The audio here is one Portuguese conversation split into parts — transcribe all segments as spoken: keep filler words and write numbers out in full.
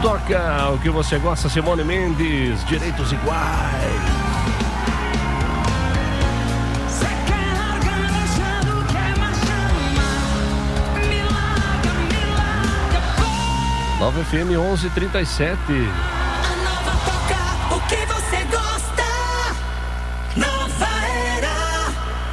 Toca o que você gosta, Simone Mendes, Direitos Iguais. Nova F M onze e trinta e sete. A Nova toca o que você gosta. Nova Era.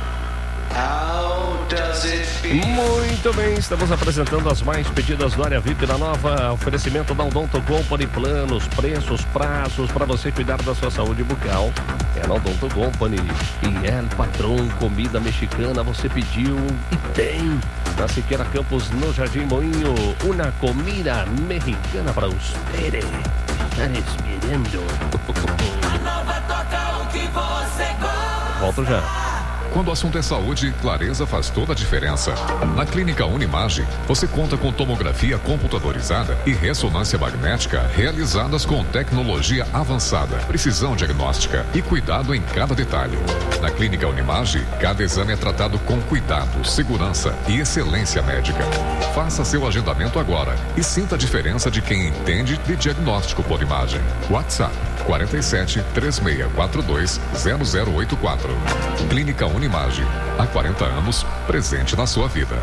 How does it feel? Muito bem, estamos apresentando as mais pedidas do Área V I P da Nova. Oferecimento da Odonto Company, planos, preços, prazos para você cuidar da sua saúde bucal. É na Odonto Company. E El Patrão, comida mexicana, você pediu e tem. Na Siqueira Campos, no Jardim Moinho, uma comida mexicana para ustedes. Están esperando. A Nova toca o que você gosta. Volto já. Quando o assunto é saúde, clareza faz toda a diferença. Na Clínica Unimagem, você conta com tomografia computadorizada e ressonância magnética realizadas com tecnologia avançada, precisão diagnóstica e cuidado em cada detalhe. Na Clínica Unimagem, cada exame é tratado com cuidado, segurança e excelência médica. Faça seu agendamento agora e sinta a diferença de quem entende de diagnóstico por imagem. WhatsApp quarenta e sete, três seis quatro dois, zero zero oito quatro. Clínica Unimagem, há quarenta anos, presente na sua vida.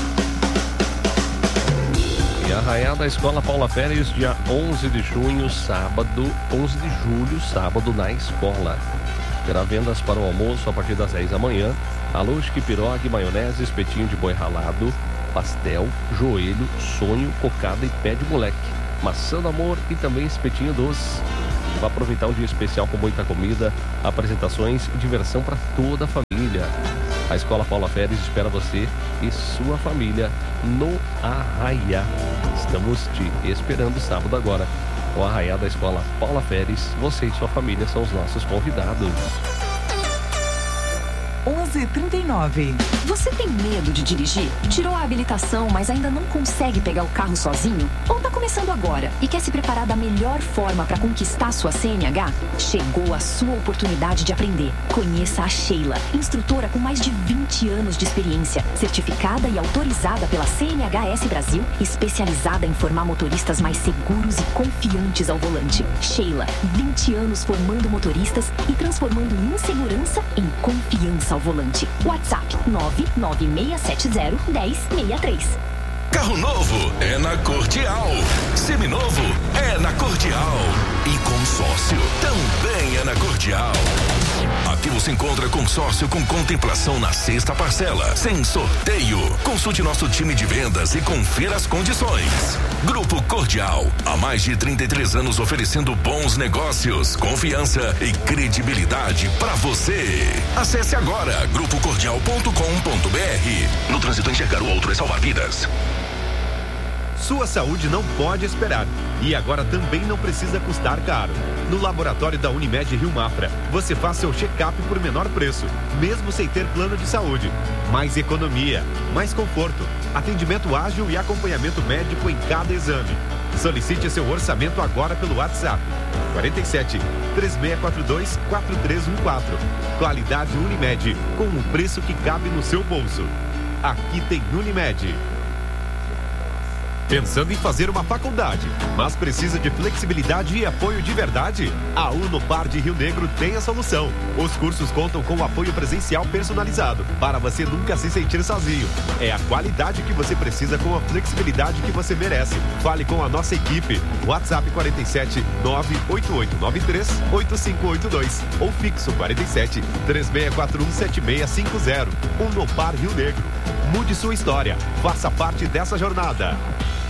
E a arraiada da Escola Paula Férez, dia onze de junho, sábado, onze de julho, sábado, na escola. Terá vendas para o almoço a partir das dez da manhã. Alusque, pirogue, maionese, espetinho de boi ralado, pastel, joelho, sonho, cocada e pé de moleque. Maçã do amor e também espetinho doce. Para aproveitar um dia especial com muita comida, apresentações e diversão para toda a família. A Escola Paula Férez espera você e sua família no Arraiá. Estamos te esperando sábado agora. O Arraiá da Escola Paula Férez, você e sua família são os nossos convidados. onze e trinta e nove. Você tem medo de dirigir? Tirou a habilitação, mas ainda não consegue pegar o carro sozinho? Ou está começando agora e quer se preparar da melhor forma para conquistar sua C N H? Chegou a sua oportunidade de aprender. Conheça a Sheila, instrutora com mais de vinte anos de experiência, certificada e autorizada pela C N H S Brasil, especializada em formar motoristas mais seguros e confiantes ao volante. Sheila, vinte anos formando motoristas e transformando insegurança em confiança ao volante. WhatsApp nove nove seis sete zero, um zero seis três. Carro novo é na Cordial. Seminovo é na Cordial. E consórcio também é na Cordial. Aqui você encontra consórcio com contemplação na sexta parcela, sem sorteio. Consulte nosso time de vendas e confira as condições. Grupo Cordial, há mais de trinta e três anos oferecendo bons negócios, confiança e credibilidade para você. Acesse agora grupo cordial ponto com ponto b r. No trânsito, enxergar o outro é salvar vidas. Sua saúde não pode esperar e agora também não precisa custar caro. No laboratório da Unimed Rio Mafra, você faz seu check-up por menor preço, mesmo sem ter plano de saúde. Mais economia, mais conforto, atendimento ágil e acompanhamento médico em cada exame. Solicite seu orçamento agora pelo WhatsApp quarenta e sete, três seis quatro dois, quatro três um quatro. Qualidade Unimed, com um preço que cabe no seu bolso. Aqui tem Unimed. Pensando em fazer uma faculdade, mas precisa de flexibilidade e apoio de verdade? A Unopar de Rio Negro tem a solução. Os cursos contam com apoio presencial personalizado, para você nunca se sentir sozinho. É a qualidade que você precisa com a flexibilidade que você merece. Fale com a nossa equipe. WhatsApp quarenta e sete, nove oito oito nove três, oito cinco oito dois ou fixo quarenta e sete, três seis quatro um, sete seis cinco zero. Unopar Rio Negro. Mude sua história. Faça parte dessa jornada.